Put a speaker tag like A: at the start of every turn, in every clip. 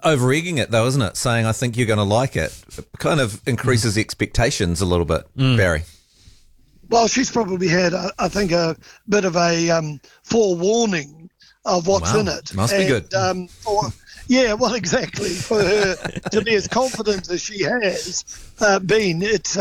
A: over-egging it, though, isn't it? Saying, I think you're going to like it. It kind of increases expectations a little bit, Barry.
B: Well, she's probably had, I think, a bit of a forewarning of what's in it.
A: Must be good.
B: Yeah, well, exactly. For her to be as confident as she has been, it's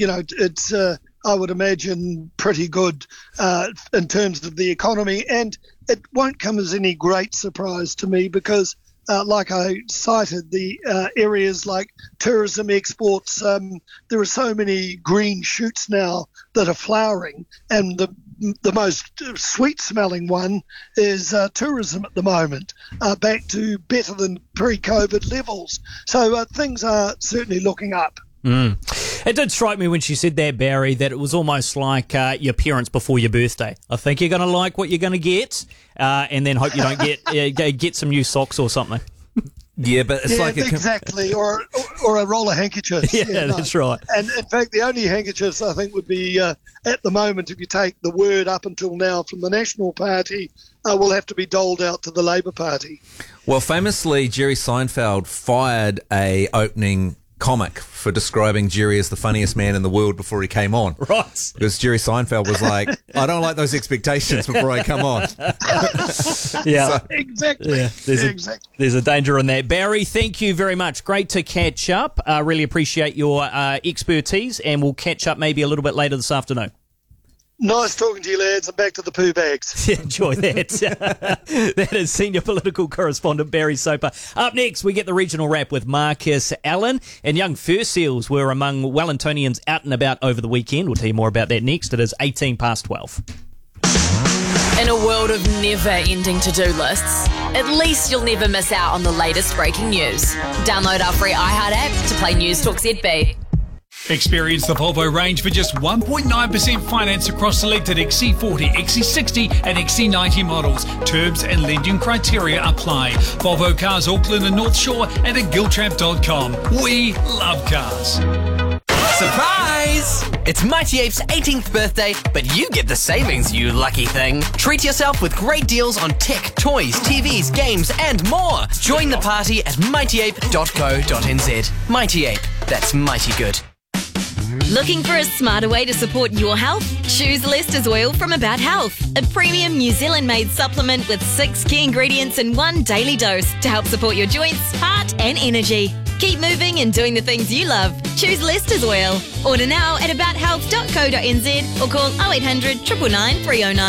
B: I would imagine pretty good in terms of the economy, and it won't come as any great surprise to me because, like I cited, the areas like tourism, exports, there are so many green shoots now that are flowering, and the most sweet-smelling one is tourism at the moment, back to better than pre-COVID levels. So things are certainly looking up.
C: It did strike me when she said that, Barry, that it was almost like your parents before your birthday. I think you're going to like what you're going to get, and then hope you don't get some new socks or something.
A: Yeah, but it's like
B: exactly, or a roll of handkerchiefs.
C: Yeah, that's right.
B: And in fact, the only handkerchiefs I think would be at the moment, if you take the word up until now from the National Party, will have to be doled out to the Labour Party.
A: Well, famously, Jerry Seinfeld fired a opening comic for describing Jerry as the funniest man in the world before he came on.
C: Right.
A: Because Jerry Seinfeld was like, I don't like those expectations before I come on.
C: Yeah.
B: Exactly.
C: Yeah, there's a danger in that. Barry, thank you very much. Great to catch up. Really appreciate your expertise, and we'll catch up maybe a little bit later this afternoon.
B: Nice talking to you, lads, and back to the poo bags.
C: Enjoy that. That is senior political correspondent Barry Soper. Up next, we get the regional wrap with Marcus Allen. And young fur seals were among Wellingtonians out and about over the weekend. We'll tell you more about that next. It is 12:18.
D: In a world of never-ending to-do lists, at least you'll never miss out on the latest breaking news. Download our free iHeart app to play News Talk ZB.
E: Experience the Volvo range for just 1.9% finance across selected XC40, XC60 and XC90 models. Terms and lending criteria apply. Volvo Cars Auckland and North Shore and at giltrap.com. We love cars.
F: Surprise! It's Mighty Ape's 18th birthday, but you get the savings, you lucky thing. Treat yourself with great deals on tech, toys, TVs, games and more. Join the party at mightyape.co.nz. Mighty Ape, that's mighty good.
G: Looking for a smarter way to support your health? Choose Lester's Oil from About Health, a premium New Zealand-made supplement with 6 key ingredients in one daily dose to help support your joints, heart and energy. Keep moving and doing the things you love. Choose Lester's Oil. Order now at abouthealth.co.nz or call 0800 999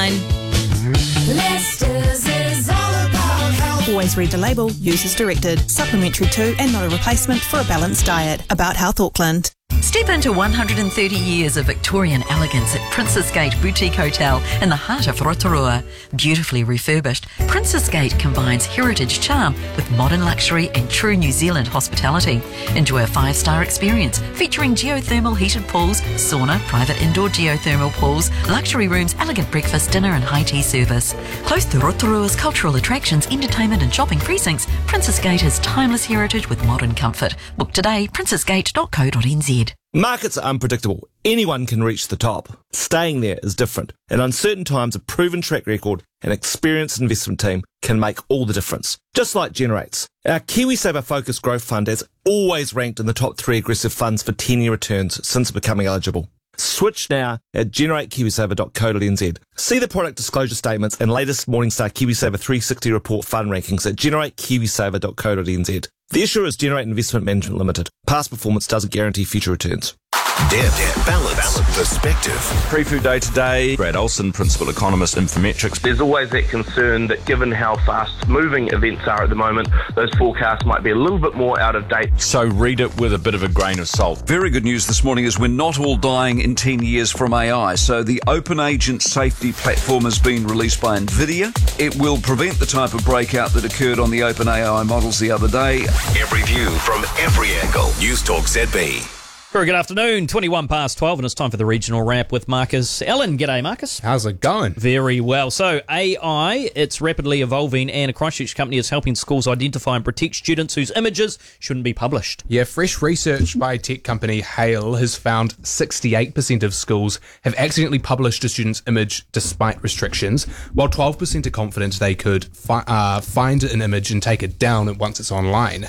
G: 309.
H: Lester's is all about health. Always read the label. Use as directed. Supplementary to and not a replacement for a balanced diet. About Health Auckland.
I: Step into 130 years of Victorian elegance at Princess Gate Boutique Hotel in the heart of Rotorua. Beautifully refurbished, Princess Gate combines heritage charm with modern luxury and true New Zealand hospitality. Enjoy a 5-star experience featuring geothermal heated pools, sauna, private indoor geothermal pools, luxury rooms, elegant breakfast, dinner and high tea service. Close to Rotorua's cultural attractions, entertainment and shopping precincts, Princess Gate has timeless heritage with modern comfort. Book today, princessgate.co.nz.
J: Markets are unpredictable. Anyone can reach the top. Staying there is different. In uncertain times, a proven track record and experienced investment team can make all the difference. Just like Generates. Our KiwiSaver Focused Growth Fund has always ranked in the top 3 aggressive funds for 10-year returns since becoming eligible. Switch now at generatekiwisaver.co.nz. See the product disclosure statements and latest Morningstar KiwiSaver 360 report fund rankings at generatekiwisaver.co.nz. The issuer is Generate Investment Management Limited. Past performance doesn't guarantee future returns.
K: Balance, perspective.
L: Pre-food day today. Brad Olson, Principal Economist, Infometrics.
M: There's always that concern that given how fast-moving events are at the moment, those forecasts might be a little bit more out of date.
L: So read it with a bit of a grain of salt.
N: Very good news this morning is we're not all dying in 10 years from AI. So the Open Agent Safety Platform has been released by NVIDIA. It will prevent the type of breakout that occurred on the OpenAI models the other day.
K: Every view from every angle. News Talk ZB.
C: Very good afternoon, 12:21, and it's time for the regional wrap with Marcus Allen. G'day, Marcus.
O: How's it going?
C: Very well. So, AI, it's rapidly evolving, and a Christchurch company is helping schools identify and protect students whose images shouldn't be published.
O: Yeah, fresh research by tech company Hale has found 68% of schools have accidentally published a student's image despite restrictions, while 12% are confident they could find an image and take it down once it's online.